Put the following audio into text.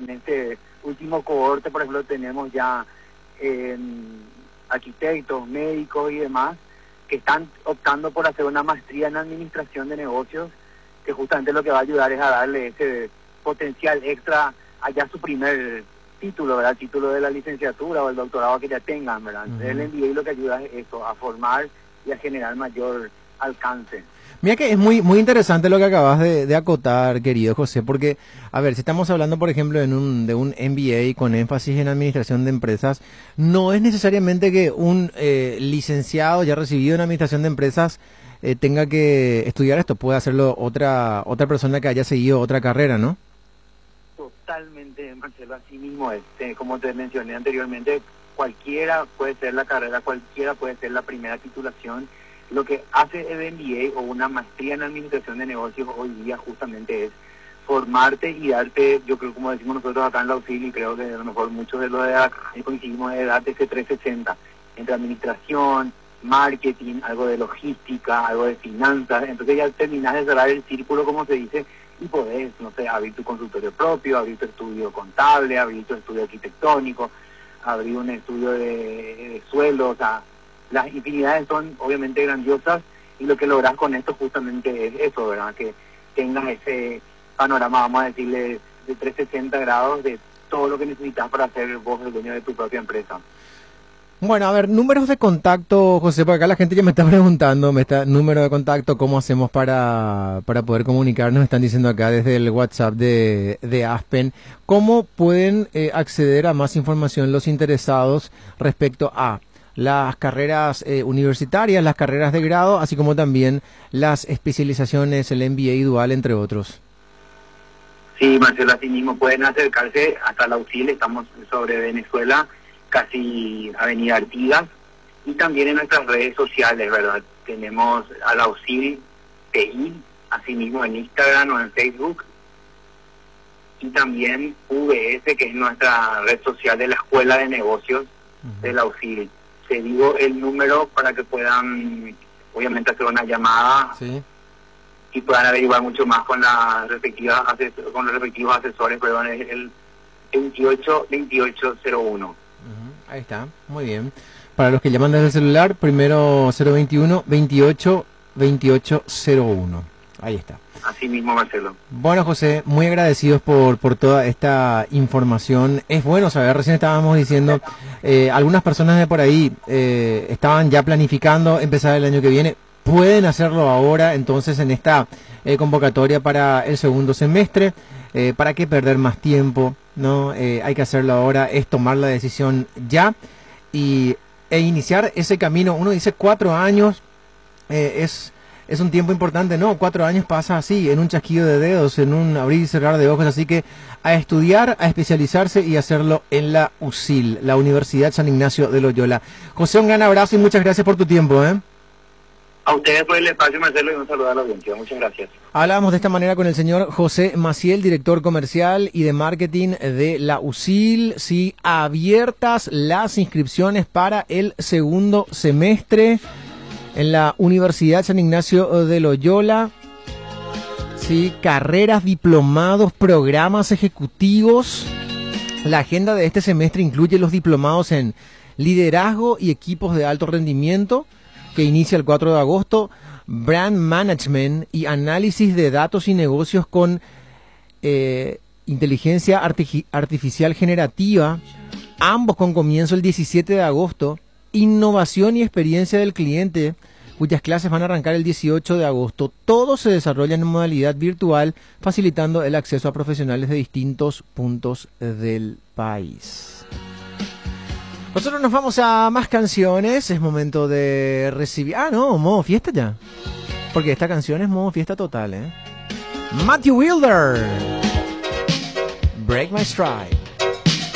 en este último cohorte, por ejemplo, tenemos ya arquitectos, médicos y demás que están optando por hacer una maestría en administración de negocios, que justamente lo que va a ayudar es a darle ese potencial extra allá su primer título, ¿verdad? El título de la licenciatura o el doctorado que ya tengan, ¿verdad? Entonces, el MBA lo que ayuda es eso, a formar y a generar mayor alcance. Mira que es muy muy interesante lo que acabas de acotar, querido José, porque, a ver, si estamos hablando, por ejemplo, de un MBA con énfasis en administración de empresas, no es necesariamente que un licenciado ya recibido en administración de empresas tenga que estudiar esto, puede hacerlo otra persona que haya seguido otra carrera, ¿no? Totalmente, Marcelo, así mismo es. Como te mencioné anteriormente, cualquiera puede ser la carrera, cualquiera puede ser la primera titulación. Lo que hace el MBA o una maestría en administración de negocios hoy día justamente es formarte y darte, yo creo, como decimos nosotros acá en la UCIL, y creo que a lo mejor muchos de los de acá coincidimos, de darte ese 360 entre administración, marketing, algo de logística, algo de finanzas. Entonces ya terminas de cerrar el círculo, como se dice, y podés, no sé, abrir tu consultorio propio, abrir tu estudio contable, abrir tu estudio arquitectónico, abrir un estudio de suelo. O sea, las infinidades son obviamente grandiosas, y lo que lográs con esto justamente es eso, ¿verdad? Que tengas ese panorama, vamos a decirle, de 360 grados de todo lo que necesitas para ser vos el dueño de tu propia empresa. Bueno, a ver, números de contacto, José, porque acá la gente ya me está preguntando, número de contacto, ¿cómo hacemos para poder comunicarnos? Me están diciendo acá desde el WhatsApp de Aspen. ¿Cómo pueden acceder a más información los interesados respecto a las carreras universitarias, las carreras de grado, así como también las especializaciones, el MBA dual, entre otros? Sí, Marcelo, así mismo pueden acercarse hasta la UCIL, estamos sobre Venezuela, casi Avenida Artigas, y también en nuestras redes sociales, ¿verdad? Tenemos a la UCIL TI, así mismo en Instagram o en Facebook, y también VS, que es nuestra red social de la Escuela de Negocios de la UCIL. Te digo el número para que puedan, obviamente, hacer una llamada. Sí. Y puedan averiguar mucho más con las respectivas con los respectivos asesores, perdón, es el 28-2801. Ahí está, muy bien. Para los que llaman desde el celular, primero 021-28-2801. Ahí está. Así mismo, Marcelo. Bueno, José, muy agradecidos por toda esta información. Es bueno saber, recién estábamos diciendo, algunas personas de por ahí estaban ya planificando empezar el año que viene. Pueden hacerlo ahora, entonces, en esta convocatoria para el segundo semestre. ¿Para qué perder más tiempo? No, hay que hacerlo ahora, es tomar la decisión ya e iniciar ese camino. Uno dice 4 años, es un tiempo importante. No, 4 años pasa así, en un chasquido de dedos, en un abrir y cerrar de ojos. Así que a estudiar, a especializarse y hacerlo en la UCIL, la Universidad San Ignacio de Loyola. José, un gran abrazo y muchas gracias por tu tiempo, ¿eh? A ustedes por el espacio, Marcelo, y un saludo a la audiencia. Muchas gracias. Hablamos de esta manera con el señor José Maciel, director comercial y de marketing de la UCIL. Sí, abiertas las inscripciones para el segundo semestre en la Universidad San Ignacio de Loyola. Sí, carreras, diplomados, programas ejecutivos. La agenda de este semestre incluye los diplomados en liderazgo y equipos de alto rendimiento, que inicia el 4 de agosto, Brand Management y Análisis de Datos y Negocios con Inteligencia Artificial Generativa, ambos con comienzo el 17 de agosto, Innovación y Experiencia del Cliente, cuyas clases van a arrancar el 18 de agosto. Todo se desarrolla en modalidad virtual, facilitando el acceso a profesionales de distintos puntos del país. Nosotros nos vamos a más canciones. Es momento de recibir... Ah, no, modo fiesta ya. Porque esta canción es modo fiesta total, ¿eh? Matthew Wilder, Break My Stride.